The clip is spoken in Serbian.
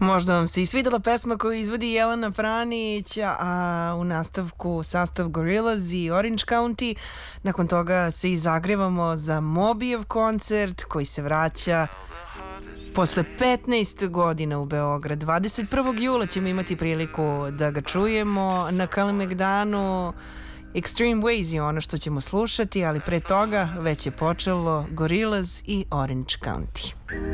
Možda vam se i svidela pesma koju izvodi Jelena Pranić, a u nastavku sastav Gorillaz i Orange County. Nakon toga se i zagrevamo za Mobijev koncert koji se vraća posle 15 godina u Beograd. 21. jula ćemo imati priliku da ga čujemo na Kalemegdanu. Extreme Ways je ono što ćemo slušati, ali pre toga već je počelo Gorillaz i Orange County.